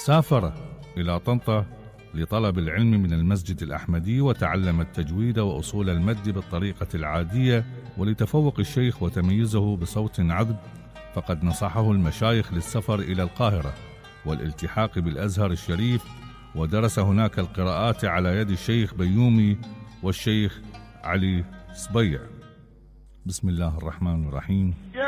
سافر إلى طنطا لطلب العلم من المسجد الأحمدي، وتعلم التجويد وأصول المد بالطريقة العادية. ولتفوق الشيخ وتميزه بصوت عذب، فقد نصحه المشايخ للسفر إلى القاهرة والالتحاق بالأزهر الشريف، ودرس هناك القراءات على يد الشيخ بيومي والشيخ علي صبيع. بسم الله الرحمن الرحيم.